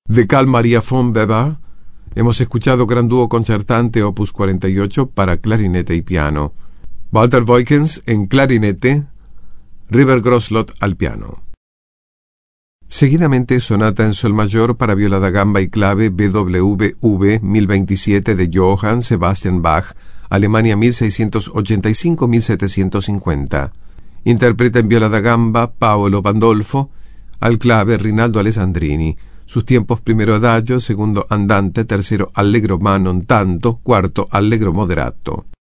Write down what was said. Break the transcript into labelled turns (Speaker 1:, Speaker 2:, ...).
Speaker 1: De Carl Maria von Weber hemos escuchado Gran Dúo Concertante Opus 48 para clarinete y piano. Walter Voigtens en clarinete, River Groslot al piano. Seguidamente, Sonata en Sol mayor para viola da gamba y clave BWV 1027 de Johann Sebastian Bach, Alemania 1685-1750. Interpreta en viola da gamba Paolo Pandolfo, al clave Rinaldo Alessandrini. Sus tiempos: primero adagio, segundo andante, tercero allegro ma non tanto, cuarto allegro moderato.